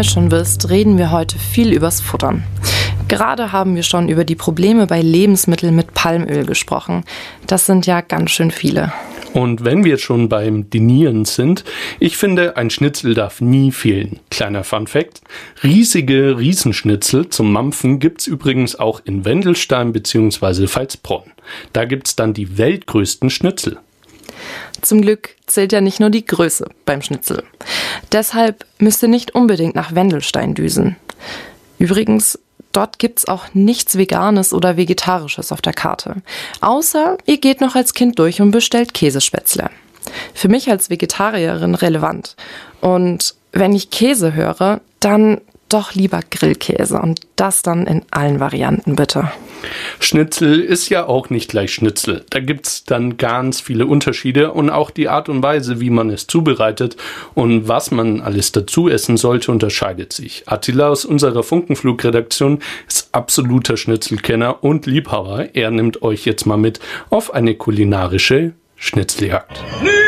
ihr schon wisst, reden wir heute viel übers Futtern. Gerade haben wir schon über die Probleme bei Lebensmitteln mit Palmöl gesprochen. Das sind ja ganz schön viele. Und wenn wir schon beim Dinieren sind, ich finde, ein Schnitzel darf nie fehlen. Kleiner Funfact: riesige Riesenschnitzel zum Mampfen gibt's übrigens auch in Wendelstein bzw. Pfalzbronn. Da gibt's dann die weltgrößten Schnitzel. Zum Glück zählt ja nicht nur die Größe beim Schnitzel. Deshalb müsst ihr nicht unbedingt nach Wendelstein düsen. Übrigens, dort gibt's auch nichts Veganes oder Vegetarisches auf der Karte. Außer ihr geht noch als Kind durch und bestellt Käsespätzle. Für mich als Vegetarierin relevant. Und wenn ich Käse höre, dann doch lieber Grillkäse. Und das dann in allen Varianten, bitte. Schnitzel ist ja auch nicht gleich Schnitzel. Da gibt's dann ganz viele Unterschiede und auch die Art und Weise, wie man es zubereitet und was man alles dazu essen sollte, unterscheidet sich. Attila aus unserer Funkenflug-Redaktion ist absoluter Schnitzelkenner und Liebhaber. Er nimmt euch jetzt mal mit auf eine kulinarische Schnitzeljagd.